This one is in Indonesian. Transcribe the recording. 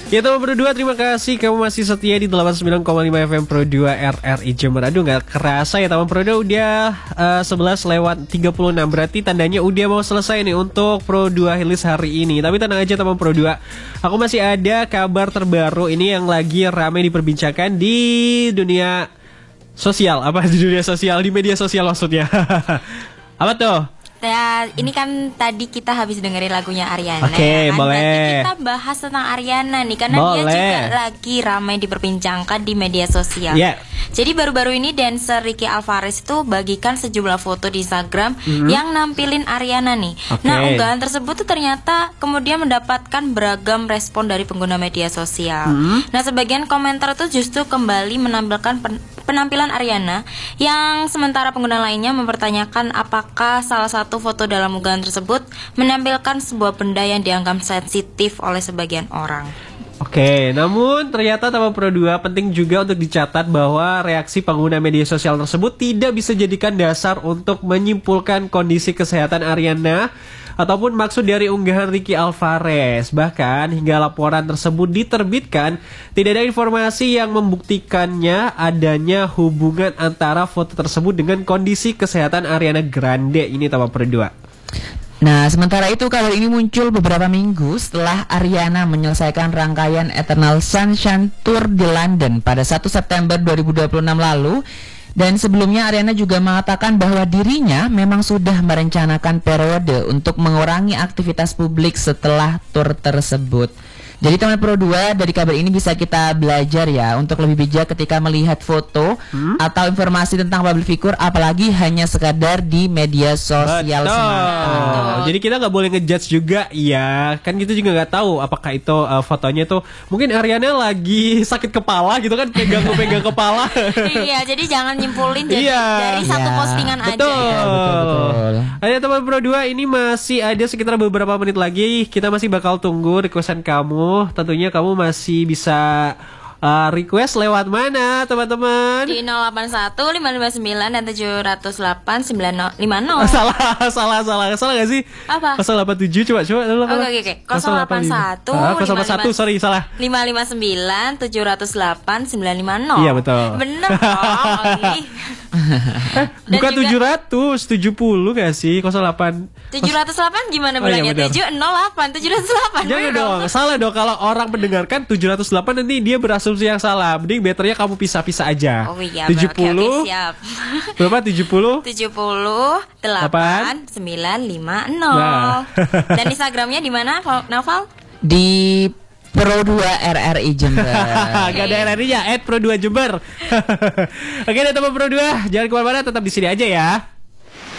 Ya teman Pro 2, terima kasih kamu masih setia di 89,5 FM Pro 2 RRI Jember. Aduh gak kerasa ya teman Pro 2 udah 11:36. Berarti tandanya udah mau selesai nih untuk Pro 2 rilis hari ini. Tapi tenang aja teman Pro 2, aku masih ada kabar terbaru ini yang lagi ramai diperbincangkan di dunia sosial. Apa di dunia sosial? Di media sosial maksudnya. Apa tuh? Ya, ini kan tadi kita habis dengerin lagunya Ariana. Oke, kan? boleh. Jadi kita bahas tentang Ariana nih, karena dia juga lagi ramai diperbincangkan di media sosial. Yeah. Jadi baru-baru ini dancer Ricky Alvarez itu bagikan sejumlah foto di Instagram yang nampilin Ariana nih. Okay. Nah, unggahan tersebut tuh ternyata kemudian mendapatkan beragam respon dari pengguna media sosial. Nah, sebagian komentar itu justru kembali menampilkan penampilan Ariana, yang sementara pengguna lainnya mempertanyakan apakah salah satu foto dalam unggahan tersebut menampilkan sebuah benda yang dianggap sensitif oleh sebagian orang. Oke, namun ternyata teman Pro 2 penting juga untuk dicatat bahwa reaksi pengguna media sosial tersebut tidak bisa jadikan dasar untuk menyimpulkan kondisi kesehatan Ariana ataupun maksud dari unggahan Ricky Alvarez. Bahkan hingga laporan tersebut diterbitkan, tidak ada informasi yang membuktikannya adanya hubungan antara foto tersebut dengan kondisi kesehatan Ariana Grande ini teman Pro 2. Nah, sementara itu kabar ini muncul beberapa minggu setelah Ariana menyelesaikan rangkaian Eternal Sunshine Tour di London pada 1 September 2026 lalu. Dan sebelumnya Ariana juga mengatakan bahwa dirinya memang sudah merencanakan periode untuk mengurangi aktivitas publik setelah tour tersebut. Jadi teman Pro 2, dari kabar ini bisa kita belajar ya untuk lebih bijak ketika melihat foto atau informasi tentang public figure, apalagi hanya sekadar di media sosial semata. Jadi kita nggak boleh ngejudge juga ya, kan kita juga nggak tahu apakah itu fotonya tuh mungkin Ariana lagi sakit kepala gitu kan, pegang kepala. Iya, jadi jangan nyimpulin dari satu postingan aja. Betul. Ada teman Pro 2, ini masih ada sekitar beberapa menit lagi. Kita masih bakal tunggu requestan kamu. Tentunya kamu masih bisa request lewat mana teman-teman? Di 081 559 dan 708 9050. Salah gak sih? Apa? 087 coba. Oke. 081 081 sorry salah. 559 708 950. Iya betul. Bener dong. Bukan 770 gak sih? 08 708 gimana bilangnya? 708 Jangan dong, salah dong. Kalau orang mendengarkan 708 nanti dia berasumsi yang salah. Mending betternya kamu pisah-pisah aja. Oh iya, 70 okay, siap. Berapa? 70 8 950. Nah. Dan Instagramnya di mana, Naufal? Di Pro 2 RRI Jember. Gak ada RRI ya, @Pro 2 Jember. Oke deh teman Pro 2, jangan kemana-mana, tetap di sini aja ya.